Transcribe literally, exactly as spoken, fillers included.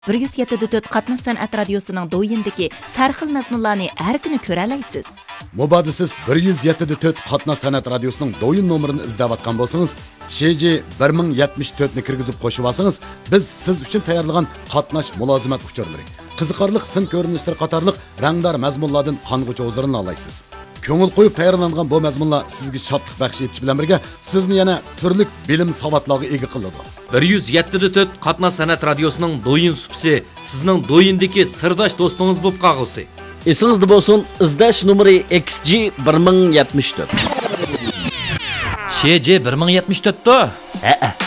bir yuz yetti nuqta to'rt Qatnash san'at radiosining do'yindagi sarxil mazmunlarni har kuni ko'ra olasiz. Mubada siz bir yuz yetti nuqta to'rt Qatnash san'at radiosining do'yin nomerini izlayotgan bo'lsangiz, Sheji bir ming yetmish to'rt ni kirgizib qo'shib olsangiz, biz siz uchun tayyorlagan qatnash mulozimat uchurlari, qiziqarli sin ko'rinishlar qatorliq rangdor mazmunlardan qong'uchi o'zlarini olasiz. Ko'ngil qo'yib tayyorlangan bu mazmunlar sizga shodlik baxsh etish bilan birga sizni yana turli bilim savodlarga ega qiladi. bir yuz yetti nuqta to'rt Qatnash san'at radiosining do'yin supsi sizning do'yindagi sirdosh do'stingiz bo'lib qolg'usi. Esingizda bo'lsin, izlash nomeri X G bir ming yetmish to'rt. Sheji bir ming yetmish to'rt da? Ha,